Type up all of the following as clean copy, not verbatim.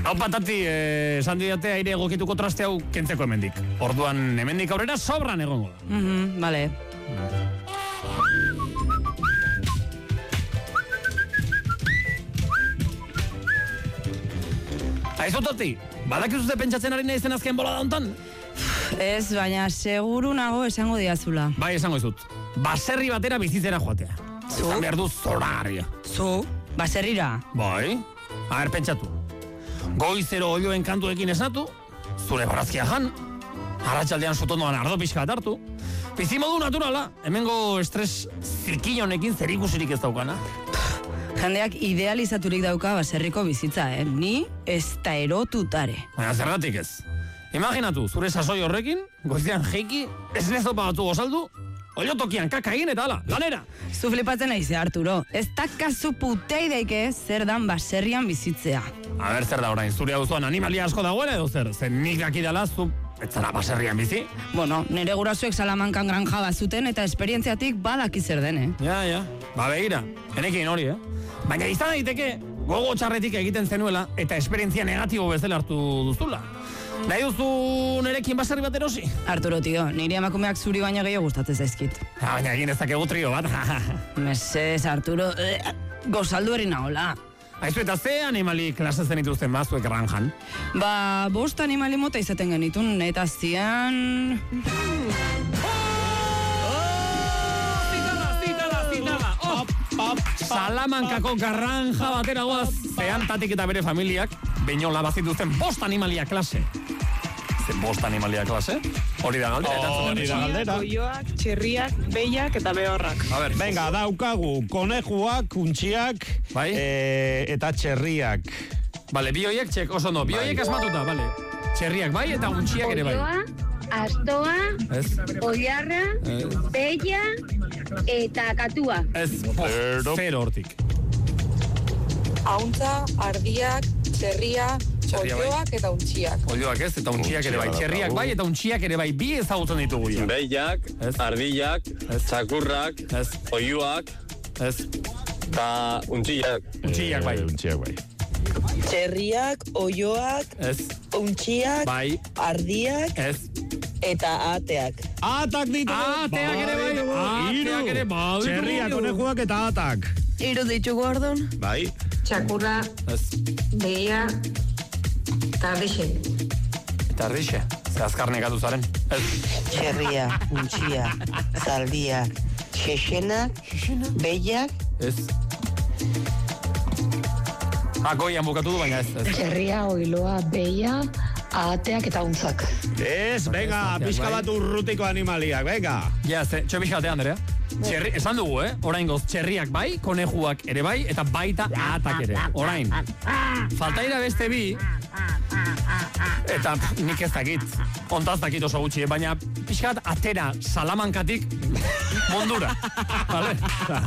Hau patati, esan didate aire egokituko traste hau kentzeko hemendik. Orduan hemendik aurrera sobran egongo da. Vale. Aizu Toti, badakizute pentsatzen ari naizen azken bolada hontan? Ez, baina seguru nago esango diazula. Bai, esango izut. Baserri batera bizitzera joatea. Zan behar du zoragarria. Zu? Baserrira? Bai, aher pentsatu. Goizero olioen kantuekin esnatu, zure barazkia jan, arratsaldean sotondoan ardo pixka bat hartu, bizimodu naturala, hemengo estres zirkinonekin zerikusirik ez daukana. Jendeak idealizaturik dauka baserriko bizitza, Ni ez da erotutare. Baina zergatik ez. Imaginatu, zure sasoi horrekin, goizean jeiki, esnezopa batu gozaldu, oliotokian kakain eta ala, lanera. Zu flipatzen aize, Arturo. Ez takazu puteideike zer dan baserrian bizitzea. A ber, zer da orain, zure auzoan animalia asko dagoela edo zer? Zen nik dakidala zu, ez zara baserrian bizi? Bueno, nire gurasoek Salamankan granja bazuten eta esperientziatik badaki zer den, Ja, ba begira, enekin hori, Baina izan daiteke, gogo txarretik egiten zenuela eta esperientzia negatibo bezala hartu duzula. Nahi duzu nerekin baserri bat erosi? Arturo, tio, niri emakumeak zuri baina gehiago gustatzen zaizkit. Baina egin ezakegu trio bat. Meses, Arturo, gozaldu eri nahola. Aizu eta ze animali klase zenituzten bazuek granjan? 5 animali mota izaten genitun, eta zian... Salamankako granja batera goaz, zeantatik eta bere familiak, beinola bazituzten 5 animalia klase. Ze 5 animalia klase? Hori da galdera. Hori da galdera. Oioak, txerriak, behiak eta behorrak. A ver, venga, daukagu, konejuak, untxiak, eta txerriak. Vale, bi hoiek txek, oso no, bi hoiek asmatuta, vale. Txerriak bai eta untxiak ere bai. Astoa, oiarra, bella eta katua. Ez, zero hortik. Auntza, ardiak, txerria, oioak eta untxiak. Oioak ez, eta untxiak ere bai. Txerriak bai eta untxiak ere bai. Bi ezagutzen ditugu ja. Behiak, ardillak, txakurrak, oioak, eta untxiak. Untxiak bai. Txerriak, oioak, untxiak, ardiak, eta ateak. Atak ditugu! Ateak ere bai! Txerriak, konejuak eta atak. Hiru ditugu orduan? Bai. Txakurra, behia, eta ardixe. Eta ardixe? Ze azkar negatu zaren? Txerria, untxia, zaldia, xexenak, behiak. Goian bukatu du, baina ez. Txerria, oiloa, behia, ateak eta untzak. Ez, venga, pixka bat urrutiko animaliak, venga. Ja, txo pixka batean, Andrea. Esan dugu, orain goz, txerriak bai, konejuak ere bai, eta baita atak ere. Orain. Faltaira beste bi, eta nik ez dakit, ontaz dakit oso gutxi, baina pixka bat atera Salamankatik mondura. Vale?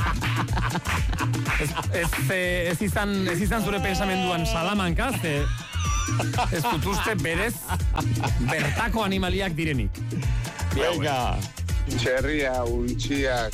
Ez izan zure pensamenduan Salamanka, ez dut uste berez bertako animaliak direnik. Venga. Txerria, untxiak,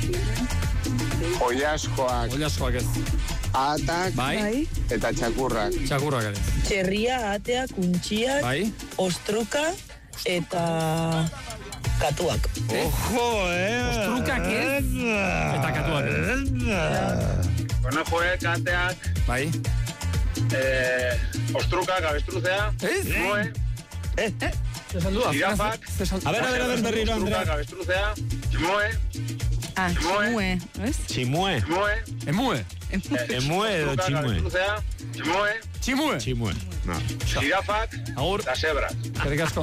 oiaskoak. Oiaskoak ez. Atak eta txakurrak. Txakurrak ere. Txerria, ateak, untxiak, ostruka eta katuak. Ojo, Ostrukak ez? Eta katuak ez. Konejoek, ateak. Bai. Ostrukak, abestruzea. Ez? Jirafak. A ver, berriro, Andrea. Ostrukak, abestruzea. Tximue. Tximue, ez? Tximue. Emue. Emue edo tximue. Tximue. Tximue. Jirafak eta zebrak. Eskerrik asko.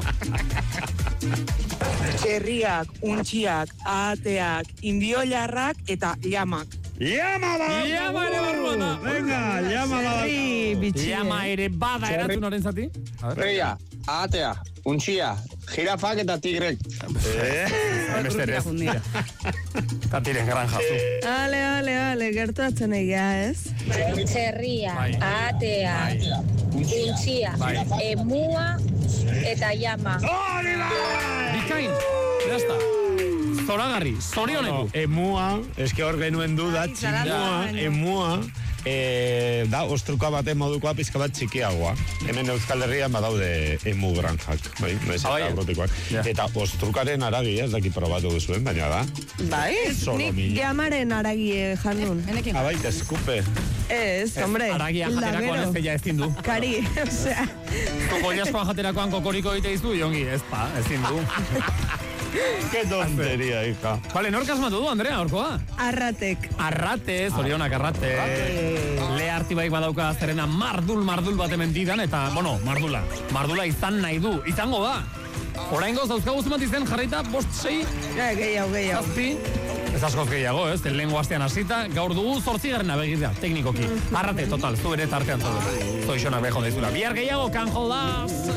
Txerriak, untxiak, ateak, indioilarrak eta llamak. Llama ere barruan da. Venga, llama da. Llama ere bada erantzun horren zati. Txerria, atea, untxia, jirafak eta tigrek. Bester ez. Eta tiren granja zu. Ale, gertatzen egia, ez? Txerria, atea, untxia, emua eta llama. Bikain, jazta. Zoragarri, zorionetu. Emua, eske hor genuen duda, tximua, emua, Da, ostruka baten modukoa pizka bat txikiagoa. Hemen Euskal Herrian badaude emu granjak, bai, noiz eta aurrotikoak. Eta ostrukaren aragia, ez daki probatu duzuen, baina da. Bai, nik geamaren aragie jandun. Abait, eskupe. Ez, hombre. Aragia jaterakoan ez zeia ezin du. Kari, osea. Kokoiaskoan jaterakoan kokoriko egite izu, jongi, ez pa, ezin du. Qué tonteria, hija. Vale, nork asmatu du, Andrea, orkoa? Arratek. Arrate, zorionak arrate. Le artibaik badauka zerena mardul bat hemen didan, eta, bueno, mardula izan nahi du, izango da. Oraingoz dauzkagu zumat izen jarrita, 5-6. Gehiago. Zazpi. Ez askoz gehiago, ez? Lehengo astean hasita, gaur dugu 8. begira, teknikoki. Arrate, total, zu ere tartean zaudu. Zoixonak beho daizula. Bihar gehiago, kanjo das!